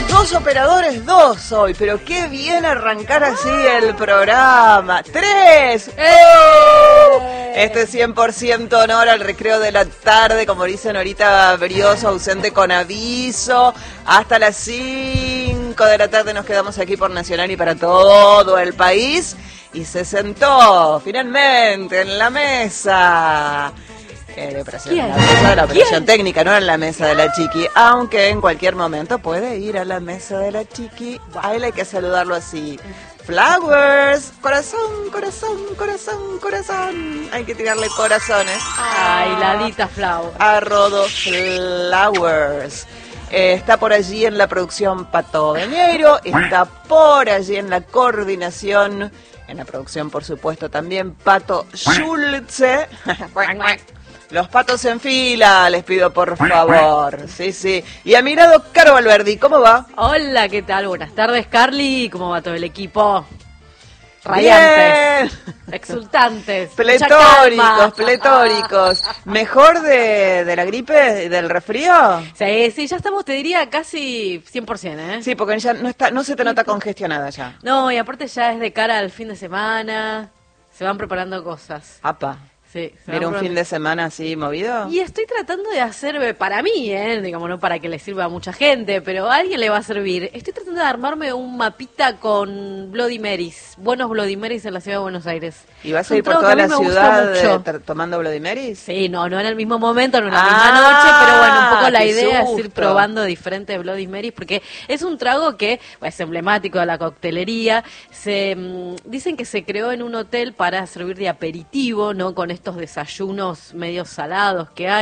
2 operadores, 2 hoy, pero qué bien arrancar así el programa. 3. Este es 100% honor al recreo de la tarde, como dice Norita Brioso, ausente con aviso. Hasta las 5 de la tarde nos quedamos aquí por Nacional y para todo el país. Y se sentó finalmente en la mesa. De operación, la mesa de la operación técnica, no en la mesa de la Chiqui, aunque en cualquier momento puede ir a la mesa de la Chiqui. A él hay que saludarlo así. Flowers, corazón, corazón, corazón, corazón. Hay que tirarle corazones. Ay, Ladita Flowers. A Rodo Flowers. Está por allí en la producción Pato Veñeiro, está por allí en la coordinación, en la producción por supuesto también Pato Schulze. Los patos en fila, les pido por favor. Sí, sí. Y a mi lado, Caro Valverdi, ¿cómo va? Hola, ¿qué tal? Buenas tardes, Carly. ¿Cómo va todo el equipo? Radiantes, bien. Exultantes, Pletóricos, pletóricos. ¿Mejor de la gripe y del resfrío? Sí, ya estamos, te diría, casi 100%, ¿eh? Sí, porque ya no se te nota congestionada ya. No, y aparte ya es de cara al fin de semana, se van preparando cosas. Apa. Sí, ¿Era un fin de semana así movido? Y estoy tratando de hacer, para mí, digamos, no para que le sirva a mucha gente, pero a alguien le va a servir. Estoy tratando de armarme un mapita con Bloody Marys, buenos Bloody Marys en la ciudad de Buenos Aires. ¿Y vas a ir por toda la ciudad tomando Bloody Marys? Sí, no en el mismo momento, no en la misma noche, pero bueno, un poco la idea susto. Es ir probando diferentes Bloody Marys, porque es un trago que es emblemático de la coctelería. Dicen que se creó en un hotel para servir de aperitivo, ¿no? Con estos desayunos medio salados que hay.